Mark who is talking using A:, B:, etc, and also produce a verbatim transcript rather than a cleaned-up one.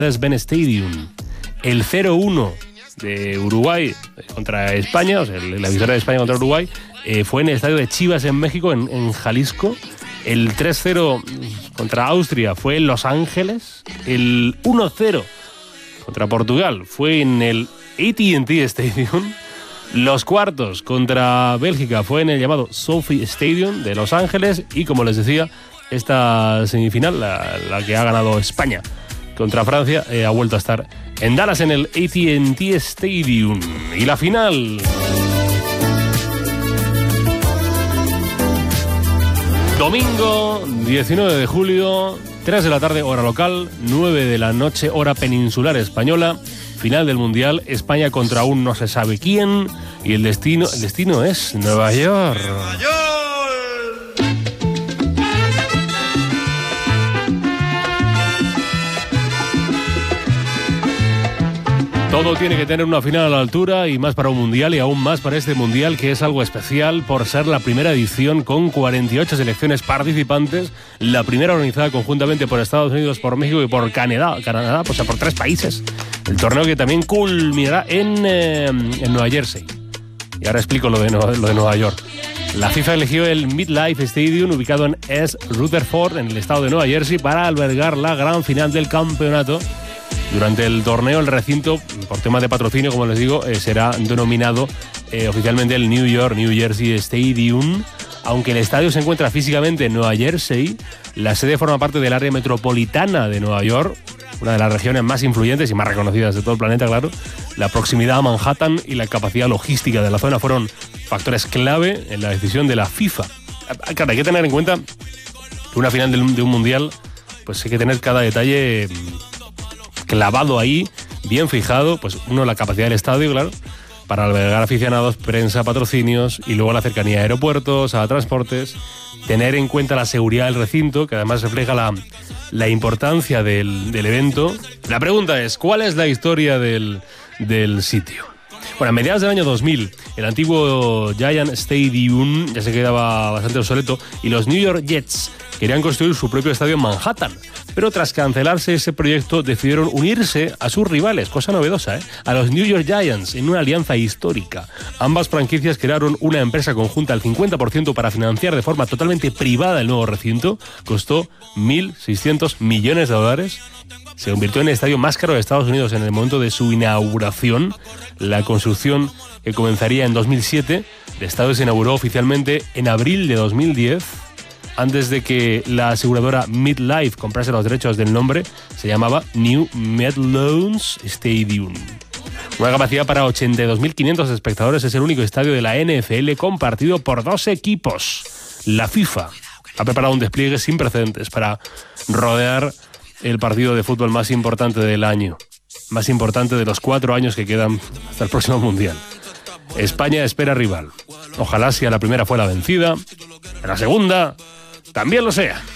A: Mercedes-Benz Stadium. El cero uno de Uruguay contra España, o sea, la victoria de España contra Uruguay, eh, fue en el estadio de Chivas en México, en, en Jalisco. El tres cero contra Austria fue en Los Ángeles. El uno cero contra Portugal fue en el A T and T Stadium. Los cuartos contra Bélgica fue en el llamado Sophie Stadium de Los Ángeles. Y como les decía, esta semifinal, la, la que ha ganado España contra Francia, eh, ha vuelto a estar en Dallas, en el A T and T Stadium. Y la final... Domingo diecinueve de julio, tres de la tarde, hora local, nueve de la noche, hora peninsular española. Final del Mundial, España contra un no se sabe quién. Y el destino, el destino es Nueva York. ¡Nueva York! Todo tiene que tener una final a la altura, y más para un mundial, y aún más para este mundial, que es algo especial por ser la primera edición con cuarenta y ocho selecciones participantes, la primera organizada conjuntamente por Estados Unidos, por México y por Canadá, Canadá, o sea, por tres países. El torneo que también culminará en, eh, en Nueva Jersey. Y ahora explico lo de, lo de Nueva York. La FIFA eligió el MetLife Stadium, ubicado en East Rutherford, en el estado de Nueva Jersey, para albergar la gran final del campeonato. Durante el torneo, el recinto, por temas de patrocinio, como les digo, eh, será denominado eh, oficialmente el New York, New Jersey Stadium. Aunque el estadio se encuentra físicamente en Nueva Jersey, la sede forma parte del área metropolitana de Nueva York, una de las regiones más influyentes y más reconocidas de todo el planeta, claro. La proximidad a Manhattan y la capacidad logística de la zona fueron factores clave en la decisión de la FIFA. Claro, hay que tener en cuenta que una final de un, de un mundial, pues hay que tener cada detalle clavado ahí, bien fijado. Pues uno, la capacidad del estadio, claro, para albergar aficionados, prensa, patrocinios, y luego la cercanía a aeropuertos, a transportes. Tener en cuenta la seguridad del recinto, que además refleja la, la importancia del, del evento. La pregunta es, ¿cuál es la historia del, del sitio? Bueno, a mediados del año dos mil, el antiguo Giant Stadium ya se quedaba bastante obsoleto, y los New York Jets querían construir su propio estadio en Manhattan. Pero tras cancelarse ese proyecto, decidieron unirse a sus rivales, cosa novedosa, ¿eh? a los New York Giants, en una alianza histórica. Ambas franquicias crearon una empresa conjunta al cincuenta por ciento para financiar de forma totalmente privada el nuevo recinto. Costó mil seiscientos millones de dólares. Se convirtió en el estadio más caro de Estados Unidos en el momento de su inauguración. La construcción, que comenzaría en dos mil siete, el estadio se inauguró oficialmente en abril de dos mil diez. Antes de que la aseguradora MetLife comprase los derechos del nombre, se llamaba New Meadowlands Stadium. Una capacidad para ochenta y dos mil quinientos espectadores, es el único estadio de la N F L compartido por dos equipos. La FIFA ha preparado un despliegue sin precedentes para rodear el partido de fútbol más importante del año, más importante de los cuatro años que quedan hasta el próximo Mundial. España espera rival. Ojalá, si a la primera fue la vencida, a la segunda también lo sea.